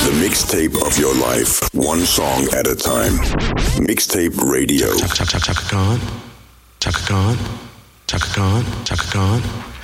The mixtape of your life, one song at a time. Mixtape Radio. Chaka Khan, Chaka Khan, Chaka Khan, Chaka Khan.